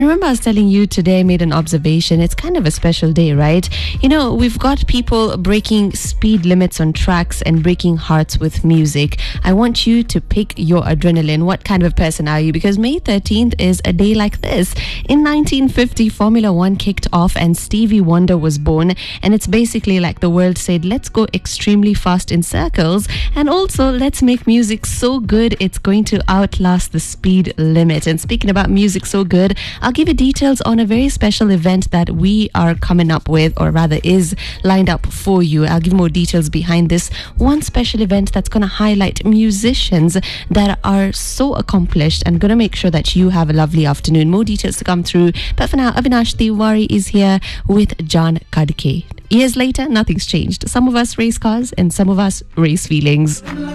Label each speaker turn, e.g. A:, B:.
A: Remember, I was telling you today, I made an observation. It's kind of a special day, right? You know, we've got people breaking speed limits on tracks and breaking hearts with music. I want you to pick your adrenaline. What kind of person are you? Because May 13th is a day like this. In 1950, Formula One kicked off and Stevie Wonder was born. And it's basically like the world said, let's go extremely fast in circles. And also, let's make music so good, it's going to outlast the speed limit. And speaking about music so good, I'll give you details on a very special event that we are coming up with, or rather is lined up for you. I'll give more details behind this one special event that's going to highlight musicians that are so accomplished and going to make sure that you have a lovely afternoon. More details to come through. But for now, Avinash Tiwari is here with John Kadke. Years later, nothing's changed. Some of us race cars and some of us race feelings.